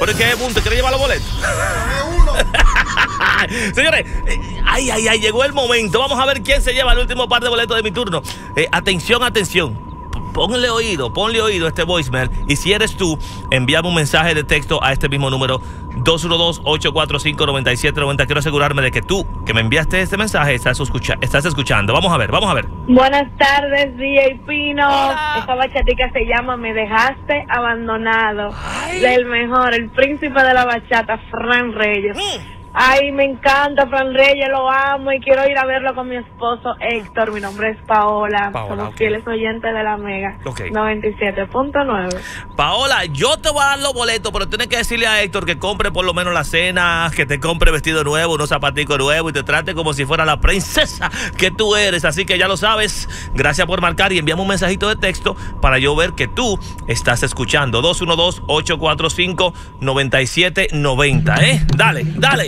¿Pero qué punto? ¿Quiere llevar los boletos? Señores, llegó el momento. Vamos a ver quién se lleva el último par de boletos de mi turno. Atención. Ponle oído a este voicemail. Y si eres tú, envíame un mensaje de texto a este mismo número, 212-845-9790. Quiero asegurarme de que tú, que me enviaste este mensaje, estás escuchando. Vamos a ver. Buenas tardes, DJ Pino. Hola. Esta bachatica se llama Me Dejaste Abandonado. Del mejor, el príncipe de la bachata, Fran Reyes. Ay, me encanta Fran Reyes, lo amo y quiero ir a verlo con mi esposo Héctor. Mi nombre es Paola. Somos fieles oyentes de la Mega 97.9. Paola, yo te voy a dar los boletos, pero tienes que decirle a Héctor que compre por lo menos la cena, que te compre vestido nuevo, unos zapaticos nuevos y te trate como si fuera la princesa que tú eres. Así que ya lo sabes. Gracias por marcar y envíame un mensajito de texto para yo ver que tú estás escuchando. 212-845-9790. Dale.